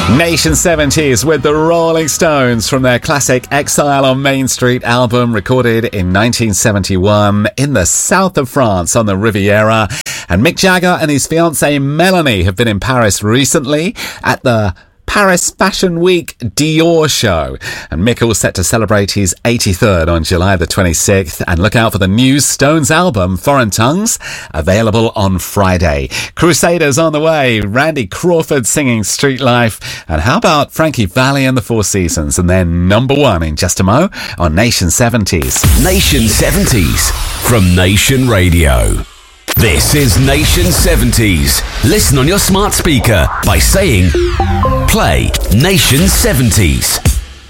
Nation 70s with the Rolling Stones from their classic Exile on Main Street album, recorded in 1971 in the south of France on the Riviera. And Mick Jagger and his fiancée Melanie have been in Paris recently at the Paris Fashion Week Dior show. And Mick all set to celebrate his 83rd on July the 26th. And look out for the new Stones album, Foreign Tongues, available on Friday. Crusaders on the way. Randy Crawford singing Street Life. And how about Frankie Valli and the Four Seasons? And then number one in just a mo on Nation 70s. Nation 70s from Nation Radio. This is Nation 70s. Listen on your smart speaker by saying, play Nation 70s.